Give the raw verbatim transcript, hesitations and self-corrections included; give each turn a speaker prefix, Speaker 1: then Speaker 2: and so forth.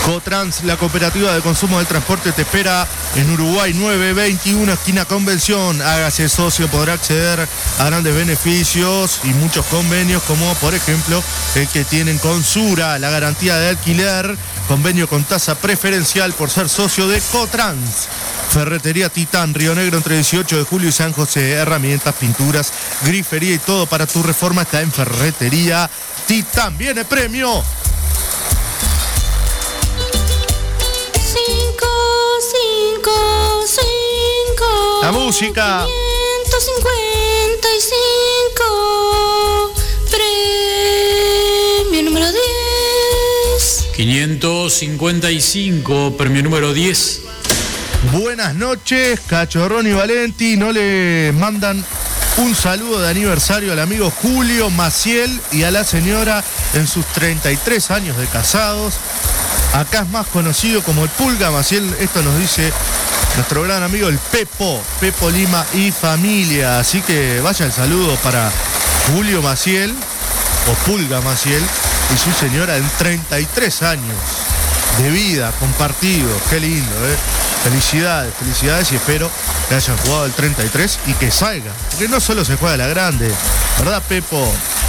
Speaker 1: Cotrans, la cooperativa de consumo del transporte, te espera en Uruguay nueve veintiuno, esquina Convención. Hágase socio, podrá acceder a grandes beneficios y muchos convenios, como por ejemplo el que tienen con Sura, la garantía de alquiler, convenio con tasa preferencial por ser socio de Cotrans. Ferretería Titán, Río Negro, entre dieciocho de julio y San José. Herramientas, pinturas, grifería y todo para tu reforma está en Ferretería Titán. ¡Viene premio!
Speaker 2: cinco, cinco, cinco.
Speaker 1: La música.
Speaker 2: quinientos cincuenta y cinco. Premio número diez.
Speaker 3: quinientos cincuenta y cinco, premio número diez.
Speaker 1: Buenas noches, Cachorrón y Valenti. No le mandan un saludo de aniversario al amigo Julio Maciel y a la señora en sus treinta y tres años de casados. Acá es más conocido como el Pulga Maciel. Esto nos dice nuestro gran amigo el Pepo, Pepo Lima y familia. Así que vaya el saludo para Julio Maciel, o Pulga Maciel, y su señora en treinta y tres años de vida compartidos. Qué lindo, ¿eh? Felicidades, felicidades, y espero que hayan jugado el treinta y tres y que salga. Porque no solo se juega la grande, ¿verdad, Pepo?